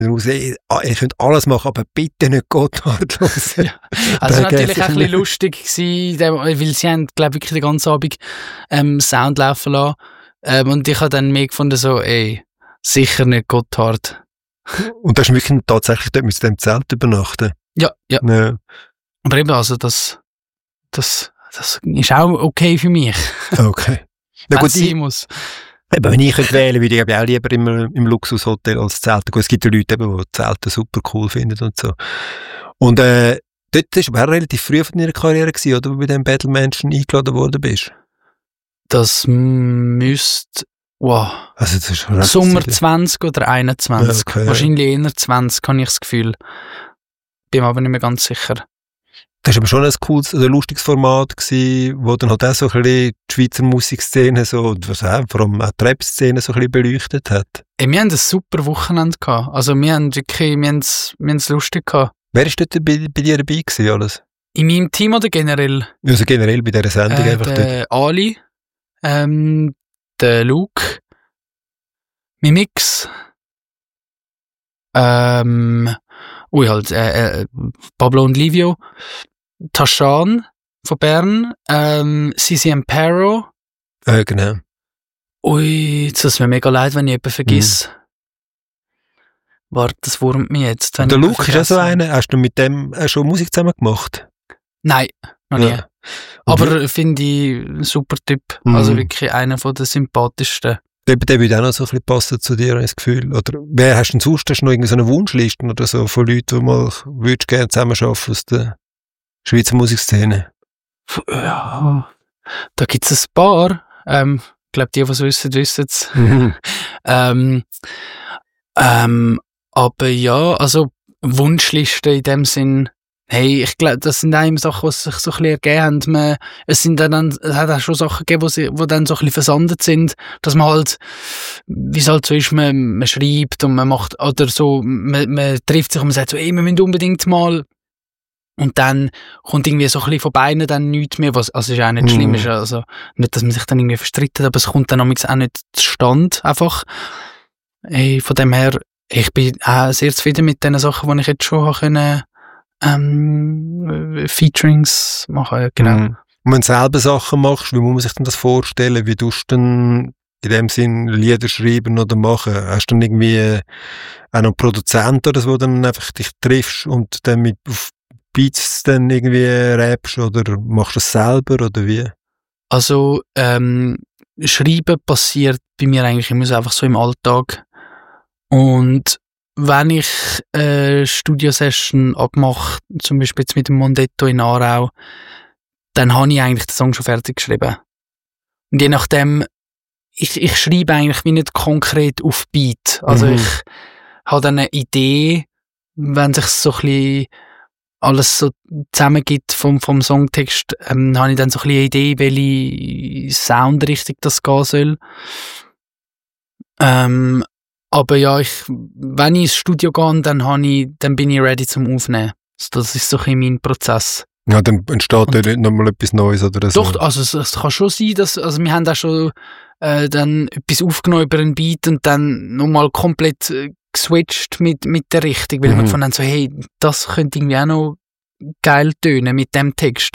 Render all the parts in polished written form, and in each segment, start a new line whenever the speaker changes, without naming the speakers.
Ihr könnt alles machen, aber bitte nicht Gotthard hören.
Ja. Also es war natürlich auch ein bisschen lustig gewesen, weil sie haben, glaube ich, wirklich den ganzen Abend Sound laufen lassen. Und ich habe dann mehr gefunden, so, sicher nicht Gotthard.
Und da hast du wirklich tatsächlich dort mit dem Zelt übernachten?
Ja. Aber eben, also das ist auch okay für mich.
Okay.
Na gut, sein muss.
Wenn ich könnte wählen, würde ich auch lieber im Luxushotel als Zelten gehen. Es gibt ja Leute, die Zelte super cool finden und so. Und dort war aber auch relativ früh von deiner Karriere gewesen, oder? Wo du bei dem Battle Mansion eingeladen worden bist.
Das müsste,
also das ist
Sommer 20 oder 21.
Okay.
Wahrscheinlich eher 20, habe ich das Gefühl. Bin mir aber nicht mehr ganz sicher.
Das war aber schon ein cooles, also ein lustiges Format gewesen, wo dann halt auch so ein bisschen die Schweizer Musikszene so, und vor allem auch die Rap-Szene so ein bisschen beleuchtet hat.
Wir haben ein super Wochenende gehabt. Also wir haben es lustig gehabt.
Wer war dort bei dir dabei gewesen, alles?
In meinem Team oder generell?
Also generell bei dieser Sendung einfach dort.
Der Ali, der Luke, Mimix, Pablo und Livio, Tashan von Bern, Sisi Ampero.
Genau.
Ui, jetzt tut es mir mega leid, wenn ich jemanden vergesse. Warte, das wurmt mich jetzt.
Und der Luke ist auch so einer. Hast du mit dem schon Musik zusammen gemacht?
Nein, noch nie. Aber finde ich ein super Typ. Also wirklich einer von den sympathischsten.
Der würde auch noch so ein bisschen passen zu dir, habe ich das Gefühl. Oder wer hast du denn sonst? Hast du noch irgendwie so eine Wunschliste oder so von Leuten, die mal würdest gerne zusammenarbeiten aus der Schweizer Musikszene?
Ja, da gibt es ein paar. Ich glaube, die es wissen es. Aber ja, also Wunschliste in dem Sinn, hey, ich glaube, das sind auch immer Sachen, die sich so ein bisschen ergeben haben. Es hat auch schon Sachen gegeben, die dann so ein bisschen versandet sind, dass man halt, wie es halt so ist, man schreibt und man macht, oder so, man trifft sich und man sagt so, wir müssen unbedingt mal. Und dann kommt irgendwie so ein bisschen von beiden dann nichts mehr, was also ist auch nicht schlimm ist. Also nicht, dass man sich dann irgendwie verstreitet, aber es kommt dann auch nicht zustande, einfach. Hey, von dem her, ich bin auch sehr zufrieden mit den Sachen, die ich jetzt schon können, Featurings machen, genau.
Und wenn du selber Sachen machst, wie muss man sich denn das vorstellen? Wie tust du denn in dem Sinn Lieder schreiben oder machen? Hast du dann irgendwie auch noch einen Produzent oder so, wo dann einfach dich triffst und dann mit auf Beats dann irgendwie rappst oder machst du das selber oder wie?
Also, Schreiben passiert bei mir eigentlich immer so einfach so im Alltag. Und wenn ich Studio-Session abmache, zum Beispiel jetzt mit dem Mondetto in Aarau, dann habe ich eigentlich den Song schon fertig geschrieben. Und je nachdem, ich schreibe eigentlich wie nicht konkret auf Beat. Also ich habe dann eine Idee, wenn sich so ein bisschen alles so zusammengibt vom Songtext, habe ich dann so ein bisschen eine Idee, welche Soundrichtung das gehen soll. Aber ja, wenn ich ins Studio gehe, dann bin ich ready zum Aufnehmen. Das ist so ein bisschen mein Prozess.
Ja, dann entsteht da nicht nochmal etwas Neues oder so.
Doch, also es kann schon sein, dass, also wir haben auch schon dann etwas aufgenommen über einen Beat und dann nochmal komplett geswitcht mit der Richtung, weil wir gefunden haben, so, hey, das könnte irgendwie auch noch geil tönen mit dem Text.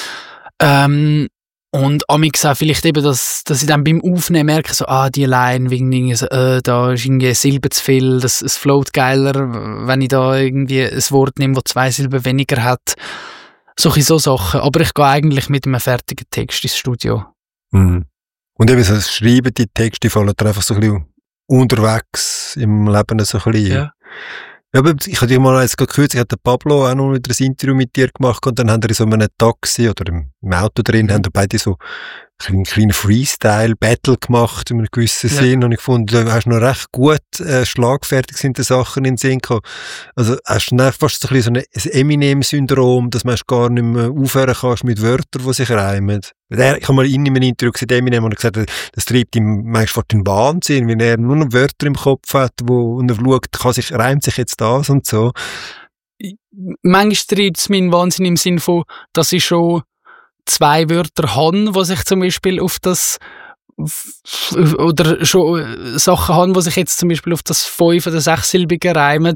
Und amix auch vielleicht eben, dass ich dann beim Aufnehmen merke, so, die Line, wegen so, da ist irgendwie eine Silbe zu viel, es float geiler, wenn ich da irgendwie ein Wort nehme, das 2 Silben weniger hat. So Sachen. Aber ich gehe eigentlich mit einem fertigen Text ins Studio.
Und eben so das Schreiben, die Texte fallen einfach so ein bisschen unterwegs im Leben so ein bisschen. Ja. Ja, aber ich hatte mal jetzt gerade gehört, ich hatte Pablo auch noch wieder ein Interview mit dir gemacht und dann haben wir in so einem Taxi oder im Auto drin, haben wir beide so einen kleinen Freestyle-Battle gemacht in einem gewissen Sinn und ich fand, du hast noch recht gut schlagfertig sind die Sachen in den Sinn gekommen. Also hast du dann fast so ein bisschen so ein Eminem-Syndrom, dass man gar nicht mehr aufhören kannst mit Wörtern, die sich reimen. Ich habe mal in einem Interview gesehen, Eminem, und gesagt, das treibt ihm manchmal den Wahnsinn, wenn er nur noch Wörter im Kopf hat, und er schaut, reimt sich jetzt das und so.
Manchmal treibt es meinen Wahnsinn im Sinn von, dass ich schon 2 Wörter habe, die sich zum Beispiel auf das oder schon Sachen haben, die sich jetzt zum Beispiel auf das 5- oder 6-silbige reimen